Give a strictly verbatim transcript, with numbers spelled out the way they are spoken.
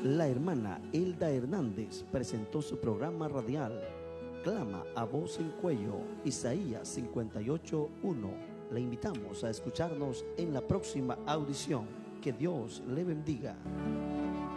La hermana Elda Hernández presentó su programa radial Clama a voz en cuello, Isaías cincuenta y ocho, uno. Le invitamos a escucharnos en la próxima audición. Que Dios le bendiga.